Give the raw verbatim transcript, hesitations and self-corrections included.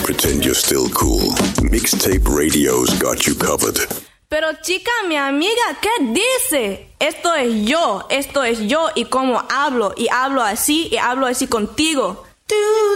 pretend you're still cool. Mixtape Radio's got you covered. Pero chica, mi amiga, ¿qué dice? Esto es yo, esto es yo y cómo hablo, y hablo así, y hablo así contigo. Tú